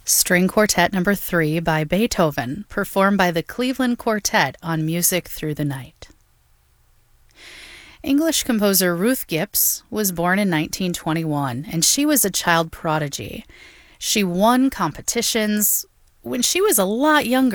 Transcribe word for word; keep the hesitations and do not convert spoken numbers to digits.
String Quartet Number three by Beethoven, performed by the Cleveland Quartet on Music Through the Night. English composer Ruth Gibbs was born in nineteen twenty-one, and she was a child prodigy. She won competitions when she was a lot younger